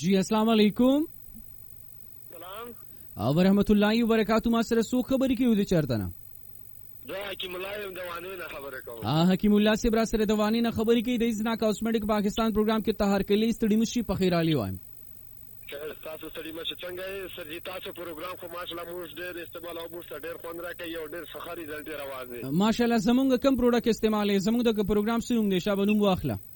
جی السلام علیکم. سلام ورحمت الله وبرکاتہ. ما سره څو خبرې کیو دي چرته نه دا حکیم الله یم دوانو نه خبره کوم. حکیم الله صاحب را سره دوانی نه خبرې کوي. د ازنا کاسمیټک پاکستان پروګرام کې طاهر کلی ستړي مشي په خیر علي وایم. تاسو ستړي مشه څنګه یې سر جی؟ تاسو پروګرام خو ماشاءالله موږ ډېر استعمال او موږ ډېر خوند راکړي او ډېر فخر ريزلټ راوځي. ماشاءالله زمونږ کم پروډکټ استعمالې زمونږ د پروګرام سره هم دي شابه نوم واخله.